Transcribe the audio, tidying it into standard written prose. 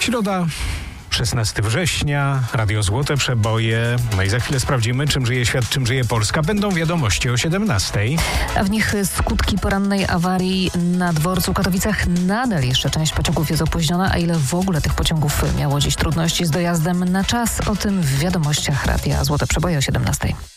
Środa, 16 września, Radio Złote Przeboje. No i za chwilę sprawdzimy, czym żyje świat, czym żyje Polska. Będą wiadomości o 17. A w nich skutki porannej awarii na dworcu w Katowicach. Nadal jeszcze część pociągów jest opóźniona, a ile w ogóle tych pociągów miało dziś trudności z dojazdem na czas? O tym w wiadomościach Radia Złote Przeboje o 17.